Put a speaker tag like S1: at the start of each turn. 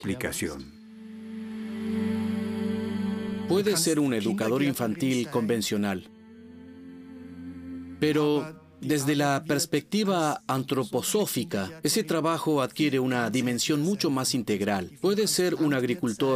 S1: explicación.
S2: Puede ser un educador infantil convencional, pero desde la perspectiva antroposófica, ese trabajo adquiere una dimensión mucho más integral. Puede ser un agricultor